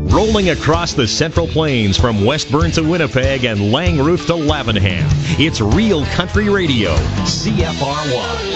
Rolling across the Central Plains from Westburn to Winnipeg and Langroof to Lavenham. It's Real Country Radio, CFRY.